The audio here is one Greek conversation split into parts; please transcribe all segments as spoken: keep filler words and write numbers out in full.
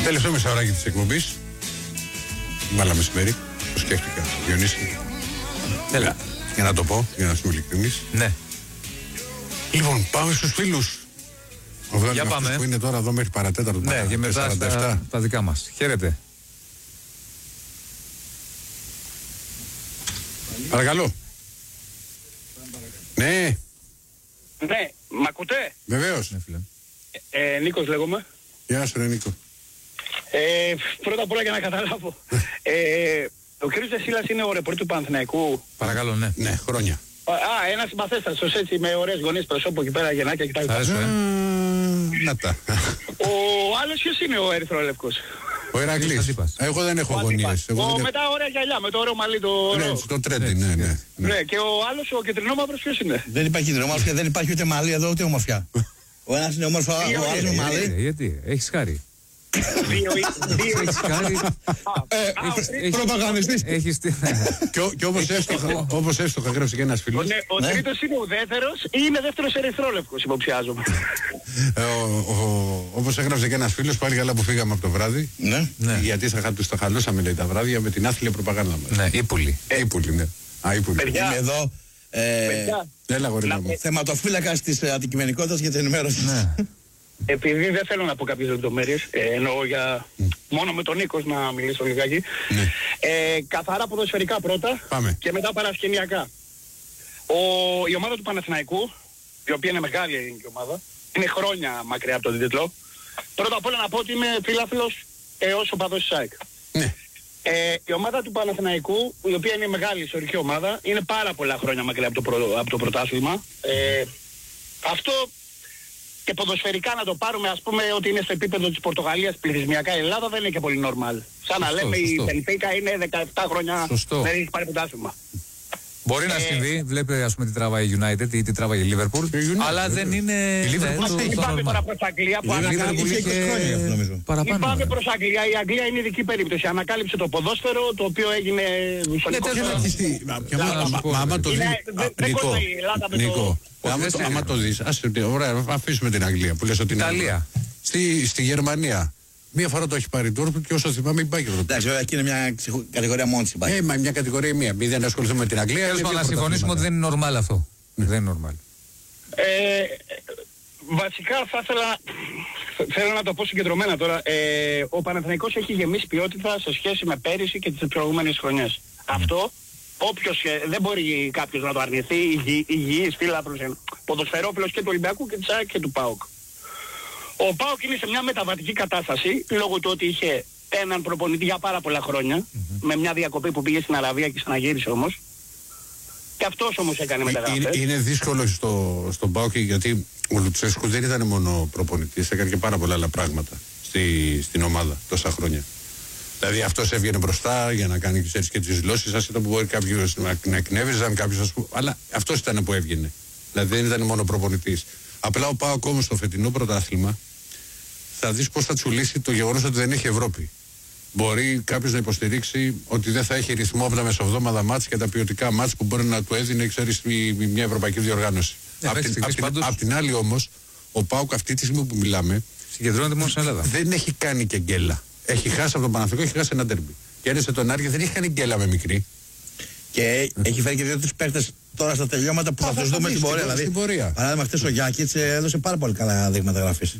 Τελευταίο μισάωράκι της εκπομπής. Βάλα μεσημέρι. Το σκέφτηκα. Διονύση. Έλα. Για να το πω, για να σου ειλικρινείς. Ναι. Λοιπόν, πάμε στους φίλους. Ο Για πάμε. Που είναι τώρα εδώ μέχρι παρατέταρτο. Ναι, και μετά στα, τα δικά μας. Χαίρετε. Παρακαλώ. Ναι. Ναι, μ' ακούτε? Βεβαίως. Ναι, φίλε. Ε, ε, Νίκος λέγομαι. Γεια σου, ρε Νίκο. Ε, πρώτα απ' όλα για να καταλάβω. ε, ο κύριος Δεσίλας είναι ο ρεπορτ του Παναθηναϊκού. Παρακαλώ, ναι. Ναι, χρόνια. Α, ένας συμπαθέστατος έτσι με ωραίες γωνίες προσώπου εκεί πέρα, γεννάκια κτλ. Αρέσω, ε. Να τα. Ο άλλος ποιος είναι ο ερυθρόλευκος? Ο Ηρακλής. Εγώ δεν έχω γωνίες. Ο μετά ωραία γυαλιά, με το ωραίο μαλλί το Ναι, ωραίο. το τρέντι, ναι, ναι. Ναι, και ο άλλος ο κεντρινόμαυρος ποιος είναι? Δεν υπάρχει κεντρινόμαυρος, δεν υπάρχει ούτε μαλλί εδώ ούτε ομορφιά. Ο ένας είναι όμορφο, ο άλλος είναι μαλλί. Γιατί, έχεις χάρη. Δύο δύο Έχεις χάρη. Προπαγανδιστής. Έχεις. Και όπως εύστοχα, όπως εύστοχα γράψε και ένας φίλος. Ο τρίτος είναι ουδέτερος ή είναι δεύτερος ερυθρόλευκος, υποψιάζομαι. Όπως έγραψε και ένας φίλος, πάλι καλά που φύγαμε από το βράδυ. Ναι. Γιατί θα τους τα χαλούσαμε, λέει, τα βράδια με την άθλια προπαγάνδα μας. Ναι, ύπουλη. Ύπουλη, ναι. Α, ύπουλη. Παιδιά. Είμαι εδώ Παιδιά, Έλα, γορίνα μου. θεματοφύλακας της αντικειμενικότητας για την ενημέρωση. Ναι. επειδή δεν θέλω να πω κάποιες λεπτομέρειες, ε, εννοώ για μόνο με τον Νίκος να μιλήσω λιγάκι. Ναι. Ε, καθαρά ποδοσφαιρικά πρώτα. Πάμε. Και μετά παρασκηνιακά. Ο, η ομάδα του Παναθηναϊκού, η οποία είναι μεγάλη ελληνική ομάδα, είναι χρόνια μακριά από τον τίτλο. Πρώτα απ' όλα να πω ότι είμαι φίλαθλος έως ο παδός της ΑΕΚ. Ναι. Ε, η ομάδα του Παναθηναϊκού, η οποία είναι μεγάλη ιστορική ομάδα, είναι πάρα πολλά χρόνια μακριά από το, προ, από το πρωτάθλημα. Ε, αυτό και ποδοσφαιρικά να το πάρουμε, ας πούμε, ότι είναι στο επίπεδο της Πορτογαλίας, πληθυσμιακά η Ελλάδα δεν είναι και πολύ normal. Σαν να λέμε σωστό. η Μπενφίκα είναι δεκαεπτά χρόνια Σωστό. δεν έχει πάρει πρωτάθλημα. Μπορεί να Ε, συμβεί, βλέπει ας πούμε τι τράβαγε η United ή τι τράβαγε η Liverpool, Η United, αλλά δεν βέβαια. είναι. Η Liverpool ναι, μας το- έχει το Πάμε normal. τώρα προς Αγγλία που Η Liverpool ανακάλυψε. είχε είχε είκοσι χρόνια, νομίζω. παραπάνω. Πάμε ναι. προς Αγγλία. Η Αγγλία είναι ειδική περίπτωση. Ανακάλυψε το ποδόσφαιρο, το οποίο έγινε στον Ναι, εικοστό τέλος αιώνα. πάντων. Μα άμα το δεις. Είναι- δεν- δεν Νικό, κόλλάει η Ελλάδα με το- Νικό, άμα δεν το- σε άμα το δεις, ας το- ωραία, αφήσουμε την Αγγλία που λες ότι είναι. Ιταλία. Στη, στη Γερμανία. Μία φορά το έχει πάρει Ντόρτμουντ και όσο θυμάμαι η Bayern. Εντάξει, βέβαια, εκεί είναι μια ξεχω- κατηγορία μόνη της. Ε, μα μια κατηγορία μία. Μην δεν ασχοληθούμε με την Αγγλία. Τέλος είναι πάντων, δύο να συμφωνήσουμε ότι πρωταθλήματα. δεν είναι normal αυτό. Δεν είναι normal. Ε, βασικά θα ήθελα, θέλω να το πω συγκεντρωμένα τώρα. Ε, ο Παναθηναϊκός έχει γεμίσει ποιότητα σε σχέση με πέρυσι και τις προηγούμενες χρονιές. Αυτό, όποιος, ε, δεν μπορεί κάποιος να το αρνηθεί, υγι, υγιής φίλαθλος, ε, ποδοσφαιρόφιλος και του Ολυμπιακού και της ΑΕΚ και του ΠΑΟΚ. Ο ΠΑΟΚ είναι σε μια μεταβατική κατάσταση, λόγω του ότι είχε έναν προπονητή για πάρα πολλά χρόνια, mm-hmm. με μια διακοπή που πήγε στην Αραβία και ξαναγύρισε όμως. Και αυτός όμως έκανε μεταγραφές. Είναι, είναι δύσκολο στο, στον ΠΑΟΚ γιατί ο Λουτσέσκου δεν ήταν μόνο προπονητής, έκανε και πάρα πολλά άλλα πράγματα στη, στην ομάδα τόσα χρόνια. Δηλαδή αυτός έβγαινε μπροστά για να κάνει ξέρεις, και τις δηλώσεις, άσχετα που μπορεί κάποιος να, να εκνεύριζαν, κάποιος ας πούμε, αλλά αυτός ήταν που έβγαινε. Δηλαδή δεν ήταν μόνο προπονητής. Απλά ο ΠΑΟΚ όμως στο φετινό πρωτάθλημα θα δεις πώς θα τσουλήσει το γεγονός ότι δεν έχει Ευρώπη. Μπορεί κάποιος να υποστηρίξει ότι δεν θα έχει ρυθμό από τα μεσοβδόμαδα μάτς και τα ποιοτικά μάτς που μπορεί να του έδινε, ξέρεις, μια ευρωπαϊκή διοργάνωση. Ναι, απ' μέχρι την, απ' στιγμής την, πάντως- απ' την άλλη όμως, ο ΠΑΟΚ αυτή τη στιγμή που μιλάμε Συγκεντρώνεται μόνο στην Ελλάδα. δεν έχει κάνει και γκέλα. Έχει χάσει από τον Παναθηναϊκό, έχει χάσει ένα ντέρμπι. Και έρεσε τον Άρη, δεν έχει κάνει γκέλα με μικρή. Και έχει φέρει και δύο-τρεις παίκτες τώρα στα τελειώματα που Α, θα θα τους τα δούμε δεις στην πορεία. στην Δηλαδή, πορεία. παράδειγμα, χτες ο Γιάκητς ε, έδωσε πάρα πολύ καλά δείγματα γραφής.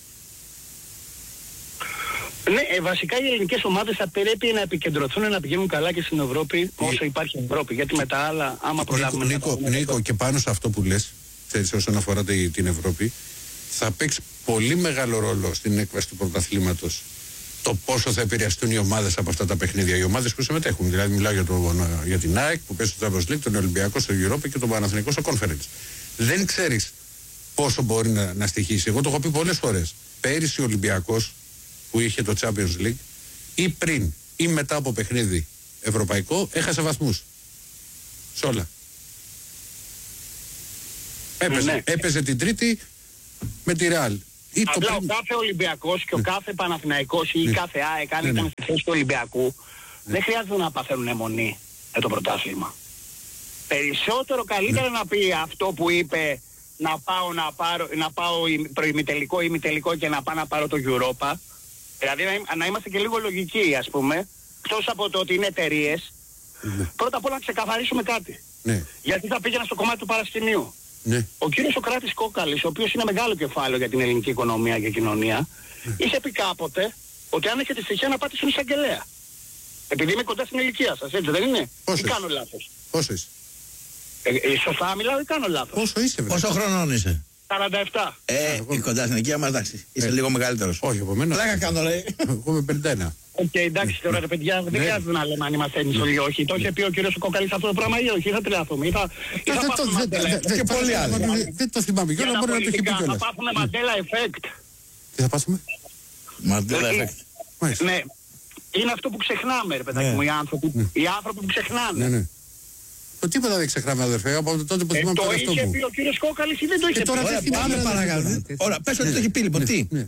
Ναι, ε, βασικά οι ελληνικές ομάδες θα πρέπει να επικεντρωθούν να πηγαίνουν καλά και στην Ευρώπη όσο υπάρχει Ευρώπη. Γιατί με τα άλλα, άμα προλάβουμε... Νίκο, να Νίκο, Νίκο, και πάνω σε αυτό που λες, ξέρεις, όσον αφορά τη- την Ευρώπη, θα παίξει πολύ μεγάλο ρόλο στην έκβαση του πρωταθλήματος το πόσο θα επηρεαστούν οι ομάδες από αυτά τα παιχνίδια. Οι ομάδες που συμμετέχουν. Δηλαδή, μιλάω για, το, για την ΑΕΚ που παίζει στο Champions League, τον Ολυμπιακό στο Europa και τον Παναθηναϊκό στο Conference. Δεν ξέρεις πόσο μπορεί να, να στοιχήσει. Εγώ το έχω πει πολλές φορές. Πέρυσι ο Ολυμπιακός που είχε το Champions League ή πριν ή μετά από παιχνίδι ευρωπαϊκό έχασε βαθμούς. Σε όλα. Έπαιζε, Ναι. έπαιζε την Τρίτη με τη Ρεάλ. Ή το Απλά ο πριν- κάθε Ολυμπιακός και ο κάθε Παναθηναϊκός ή η Ναι. κάθε ΑΕΚ, αν Ναι, ήταν ναι. στη θέση του Ολυμπιακού, δεν χρειάζεται να παθαίνουν αιμονή με το πρωτάθλημα. Περισσότερο καλύτερα να πει αυτό που είπε, να πάω να πάρω, να πάω ημι- προημιτελικό ή ημιτελικό και να πάω να πάρω το Europa, Δηλαδή να, να είμαστε και λίγο λογικοί, ας πούμε, εκτός από το ότι είναι εταιρείες, Ναι. πρώτα απ' όλα να ξεκαθαρίσουμε κάτι. Ναι. Γιατί θα πήγαινα στο κομμάτι του παρασκηνίου. Ναι. Ο κύριος Σωκράτης Κόκαλης, ο οποίος είναι μεγάλο κεφάλαιο για την ελληνική οικονομία και κοινωνία, Ναι. είχε πει κάποτε ότι αν έχετε στοιχεία να πάτε στον εισαγγελέα. Επειδή είμαι κοντά στην ηλικία σας, έτσι δεν είναι? Πόσο Ή είσαι? κάνω λάθος? Πόσο είσαι? Ε, ε, σωστά μιλάω ή κάνω λάθος? Πόσο είσαι, βρε? Πόσο χρονών είσαι? σαράντα επτά. Ε, εγώ- κοντά στην ηλικία μας, εντάξει. Είσαι Ε. λίγο μεγαλύτερος. Όχι, από μένα. Πλάκα κάνω, λέει. Εγώ είμαι πενήντα ένα. Οκ, εντάξει τώρα ρε παιδιά, δεν Ναι. χρειάζεται να λέμε αν είμαστε ένισολοι ή όχι. Το είχε πει ο κύριος Κόκαλης αυτό το πράγμα ή όχι, ή θα τρελαθούμε. Ή θα, ή θα Δεν το- πάθουμε δεν- Μαντέλα δεν- effect. δεν- Και πολλοί άλλοι. δεν- Δεν το θυμάμαι Για κιόλας, τα μπορεί να το έχει πει πολιτικά, θα κιόλας. πάθουμε Μαντέλα effect. Τι θα πάθουμε? Μαντέλα Ε, effect. Μάλιστα. Ναι, είναι αυτό που ξεχνάμε ρε παιδάκι Ναι. μου, οι άνθρωποι, οι άνθρωποι που ξεχνάνε. Ναι, ναι. Το τίποτα δεν ξεχνάμε, αδερφέ, από τότε που Ε, θυμάμαι το τον εαυτό είχε μου. πει ο κύριος Κόκαλης ή δεν το είχε Και τώρα πει? δεν Ωραία, θυμάμαι, πάμε δεν παρακάτω. θυμάμαι. Ωραία, πες ότι το έχει πει λοιπόν. Τι? Ναι.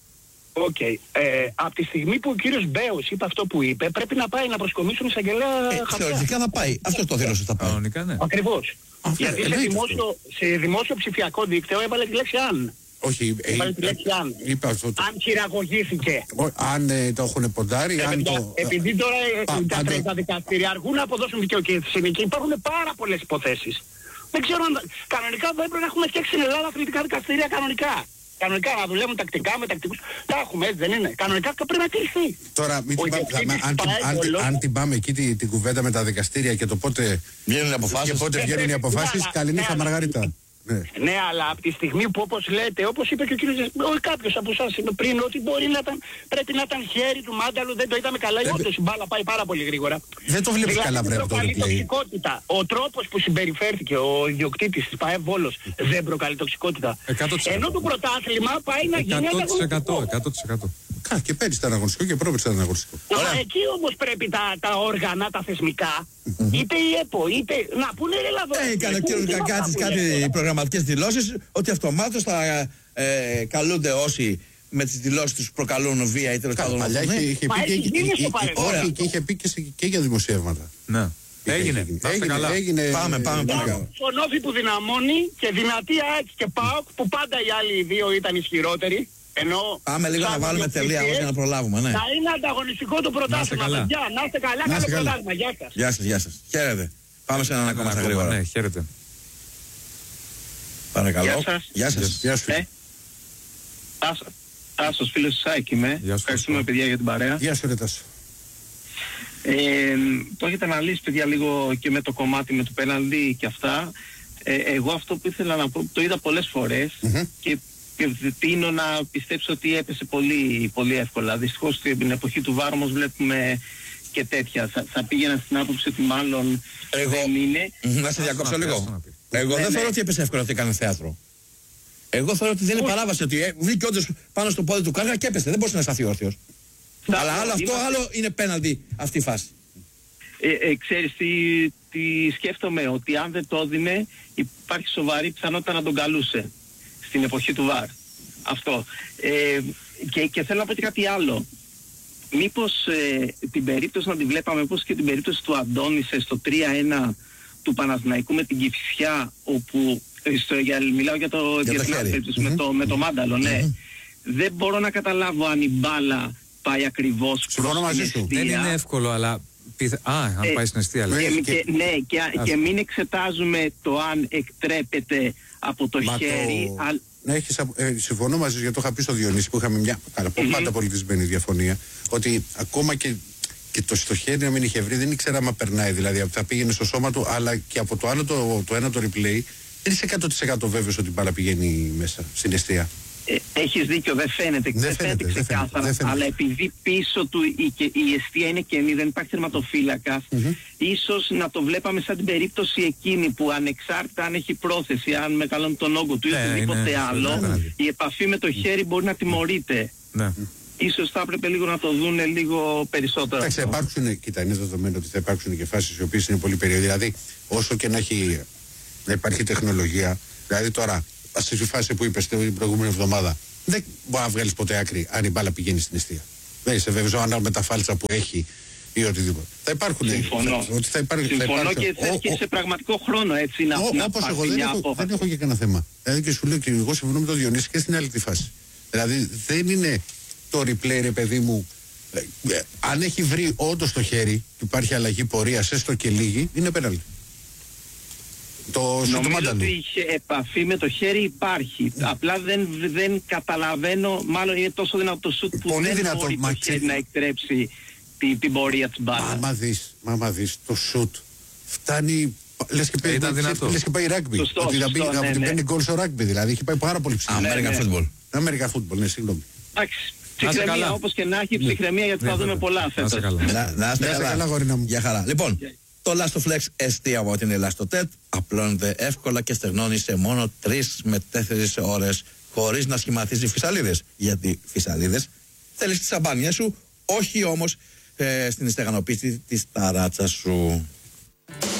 Οκ. Ε, από τη στιγμή που ο κύριος Μπέος είπε αυτό που είπε, πρέπει να πάει να προσκομίσουν εισαγγελέα Ε, χαρτιά. Θεωρητικά θα πάει. Αυτό το θέλω θα πάει. Κανονικά, ναι. Ακριβώς. Αυτό, Γιατί σε εννοείται δημόσιο, σε δημόσιο ψηφιακό δίκτυο έβαλε τη λέξη αν. Όχι, ε, Έβαλε τη λέξη αν. είπα αυτό. το- Αν χειραγωγήθηκε. ο- Αν ε, το έχουν ποντάρει, Ε, αν παιδιά, το... επειδή τώρα ε, πα- τα, πάντο- τα δικαστήρια αργούν να αποδώσουν δικαιοσύνη και υπάρχουν πάρα πολλές υποθέσεις. Δεν ξέρω αν κανονικά δεν πρέπει να έχουμε φτιάξει στην Ελλάδα αθλητικά δικαστήρια κανονικά. Κανονικά να δουλεύουν τακτικά με τακτικούς. Τα έχουμε, έτσι δεν είναι? Κανονικά πρέπει να κλειστεί. Τώρα, μην Ο την πάμε- ιδιοκτήτης αν, την- πάει αν, την- όλο. αν την πάμε εκεί την, την κουβέντα με τα δικαστήρια και το πότε, Βγαίνουν οι και αποφάσεις. πότε Ε, βγαίνουν οι πρέπει- αποφάσεις, ναι, καλή νύχτα ναι, Μαργαρίτα. Ναι. Ναι, αλλά από τη στιγμή που όπως λέτε, όπως είπε και ο κύριος, όχι κάποιος από εσάς είπε πριν, ότι μπορεί να ήταν, πρέπει να ήταν χέρι του Μάνταλου, δεν το είδαμε καλά, Δεν- όντως η μπάλα πάει πάρα πολύ γρήγορα. Δεν το βλέπεις Δηλαδή, καλά, δεν βρε, από το προκαλεί replay. τοξικότητα. Ο τρόπος που συμπεριφέρθηκε ο ιδιοκτήτης της ΠΑΕ Βόλος δεν προκαλεί τοξικότητα. εκατό τοις εκατό. Ενώ το πρωτάθλημα πάει να γίνει εκατό τοις εκατό, ανταγωνιστικό. εκατό τοις εκατό. Κα, και πέρυσι ήταν αγωνιστικό και πρόπερσι ήταν αγωνιστικό. Μα εκεί όμως πρέπει τα, τα όργανα, τα θεσμικά, είτε η ΕΠΟ, είτε να πούνε ρε λαδό. Ε, έκανε ο κύριος Κακάτσης κάτι προγραμματικές δηλώσεις ότι αυτομάτως θα ε, καλούνται όσοι με τις δηλώσεις τους προκαλούν βία ή τέλος Καλά, πάντων. παλιά αυτό, ναι. είχε, είχε Μα πει και, έχει γίνει στο είχε- παρελθόν. όχι, Ωραία. και είχε πει και, σε- και για δημοσιεύματα. Ναι. Είχε Έγινε. γίνει. Να είστε Έγινε, καλά. έγινε, Πάμε, πάμε, ε, πάμε. καλά. Φωνόφι που δυναμώνει και δυνατή ΑΕΚ και ΠΑΟΚ που πάντα οι άλλοι οι δύο ήταν ισχυρότεροι. Ενώ Πάμε λίγο σαν να βάλουμε τελεία όμως για να προλάβουμε, ναι. θα είναι ανταγωνιστικό το πρωτάθλημα. καλά. Παιδιά, να είστε καλά, Να καλό είστε καλά. πρωτάθλημα. Γεια σας. Γεια σας, γεια σας. Χαίρετε. Πάμε σε έναν ακόμα στα Ακόμα, γρήγορα. ναι, χαίρετε. Παρακαλώ. Γεια σας. Γεια σας. Γεια σου. Ε, Τάσο- Τάσος, φίλος της ΑΕΚ είμαι. Γεια σου, Ευχαριστούμε Τάσο. παιδιά για την παρέα. Γεια σου, ρε Τάσο. Ε, το έχετε αναλύσει παιδιά λίγο και με το κομμάτι με το πέναλτι και αυτά. Ε, εγώ αυτό που ήθελα να πω, το είδα πολλές φορές Μμμ. και, και τείνω να πιστέψω ότι έπεσε πολύ, πολύ εύκολα. Δυστυχώς στην εποχή του βάρ όμως βλέπουμε και τέτοια. Θα, θα πήγαινα στην άποψη ότι μάλλον Εγώ- δεν είναι. Μμμ, Να σε διακόψω να πει, λίγο. άστο να πει. Εγώ Ναι, δεν ναι. θεωρώ ότι έπεσε εύκολα ότι έκανε θέατρο. Εγώ θεωρώ ότι δεν είναι Όχι. παράβαση ότι ε, βγήκε όντως πάνω στο πόδι του Κάργα και έπεσε. Δεν μπορούσε να σταθεί όρθιος. Θα- Αλλά άλλο αυτό, είμαστε- άλλο είναι πέναλτι αυτή η φάση. Ε, ε, ξέρεις τι, τι σκέφτομαι, ότι αν δεν το έδινε υπάρχει σοβαρή πιθανότητα να τον καλούσε στην εποχή του βάρ. Αυτό. Ε, και, και θέλω να πω και κάτι άλλο. Μήπως ε, την περίπτωση να τη βλέπαμε, όπως και την περίπτωση του Αντώνησε στο τρία ένα του Παναθηναϊκού με την Κηφισιά, όπου ε, στο, για, μιλάω για το, Για για το την χέρι. άλλη περίπτωση, με, το, με το Μάνταλο, ναι. Δεν μπορώ να καταλάβω αν η μπάλα πάει ακριβώς Συμφωνώ προς την μαζί σου. αιστεία. Δεν είναι εύκολο, αλλά. πιθα- Α, αν Ε, πάει στην αιστεία, ναι. λέει. Και, Και- και- ναι, και, Ας- και μην εξετάζουμε το αν εκτρέπεται από το Μα χέρι. το... αλ- να έχεις, απο- ε, συμφωνώ μαζί σου, γιατί το είχα πει στο Διονύση που είχαμε μια καλά, Μμμ. πάντα πολιτισμένη διαφωνία, ότι ακόμα και, και το στο χέρι να μην είχε βρει, δεν ήξερα αν περνάει. Δηλαδή θα πήγαινε στο σώμα του, αλλά και από το άλλο το, το ένα το replay, δεν είσαι εκατό τοις εκατό βέβαιος ότι η μπάλα πηγαίνει μέσα στην αιστεία. Ε, έχεις δίκιο, δεν φαίνεται, Δεν δεν φαίνεται, φαίνεται δεν ξεκάθαρα. φαίνεται, δεν φαίνεται. Αλλά επειδή πίσω του η, και η αιστεία είναι κενή, δεν υπάρχει τερματοφύλακας, ίσως να το βλέπαμε σαν την περίπτωση εκείνη που ανεξάρτητα αν έχει πρόθεση, αν μεγαλώνει τον όγκο του ή Ναι, οτιδήποτε είναι- άλλο, ναι, ναι. η επαφή με το χέρι μπορεί να τιμωρείται. Ναι. Ίσως θα έπρεπε λίγο να το δούνε λίγο περισσότερο. Εντάξει, θα αυτό. υπάρξουν, κοίτα, είναι δεδομένο ότι θα υπάρξουν και φάσεις οι οποίες είναι πολύ περίοδοι. Δηλαδή, όσο και να, έχει, να υπάρχει τεχνολογία, δηλαδή τώρα, στη φάση που είπες την προηγούμενη εβδομάδα, δεν μπορεί να βγάλεις ποτέ άκρη αν η μπάλα πηγαίνει στην αιστεία. Δεν είσαι βέβαιος αν με τα φάλτσα που έχει ή οτιδήποτε. Θα υπάρχουν. Συμφωνώ. Ότι θα υπάρχει, θα Συμφωνώ υπάρξει- και θες ο- και ο- σε πραγματικό χρόνο έτσι να, Ό, να όπως πάρει εγώ δεν μια έχω, απόφαση. δεν έχω και κανένα θέμα. Δηλαδή και σου λέω και εγώ συμφωνώ με τον Διονύση και στην άλλη τη φάση. Δηλαδή δεν είναι το replay, ρε παιδί μου, ε, ε, αν έχει βρει όντως το χέρι και υπάρχει αλλαγή πορείας, έστω και λίγη, είναι πέναλτι. Το Νομίζω ότι είχε επαφή με το χέρι υπάρχει. Mm. Απλά δεν, δεν καταλαβαίνω, μάλλον είναι τόσο δυνατό το σουτ που πολύ δεν δυνατό, μπορεί μα το χέρι να εκτρέψει την, την πορεία της μπάλας. Μα δεις, μα δεις, το σουτ φτάνει, λες και, πάει, λες και πάει ράγμπι. Σωστό, ότι σωστό, θα ναι, μπαίνει ναι. γκολ στο ράγμπι, δηλαδή έχει πάει πάρα πολύ ψηλά. American ναι, ναι. football. American football, ναι, συγγνώμη. Εντάξει, ψυχραιμία όπως και να έχει, ψυχραιμία γιατί θα δούμε πολλά φέτος. Να, να είστε καλά, γόρινα μου. για χαρά. Λοιπόν, το Lastoflex εστί από την Elastotet απλώνεται εύκολα και στεγνώνει σε μόνο τρεις με τέσσερις ώρες χωρίς να σχηματίζει φυσαλίδες. Γιατί φυσαλίδες θέλεις τη σαμπάνια σου, όχι όμως ε, στην στεγανοποίηση της ταράτσας σου.